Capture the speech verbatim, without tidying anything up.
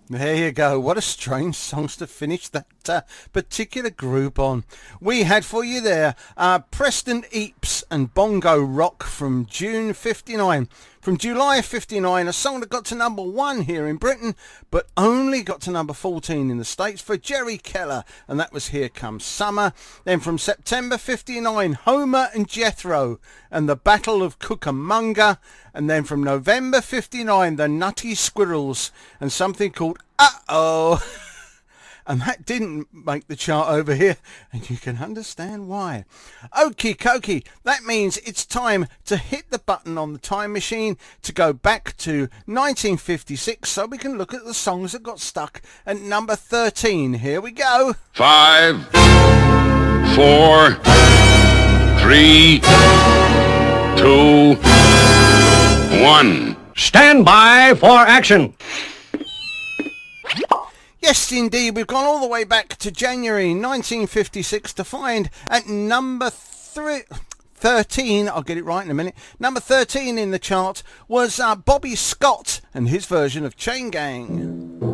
There you go. What a strange songs to finish that uh, particular group on. We had for you there uh, Preston Eeps and Bongo Rock from June fifty-nine. From July fifty-nine, a song that got to number one here in Britain, but only got to number fourteen in the States for Jerry Keller, and that was Here Comes Summer. Then from September fifty-nine, Homer and Jethro and the Battle of Cucamonga. And then from November fifty-nine, the Nutty Squirrels and something called Uh-Oh. And that didn't make the chart over here, and you can understand why. Okie dokie, that means it's time to hit the button on the time machine to go back to nineteen fifty-six so we can look at the songs that got stuck at number thirteen. Here we go. Five, four, three, two, one. Stand by for action. Yes, indeed, we've gone all the way back to January nineteen fifty-six to find at number three, thirteen, I'll get it right in a minute, number thirteen in the chart was uh, Bobby Scott and his version of Chain Gang.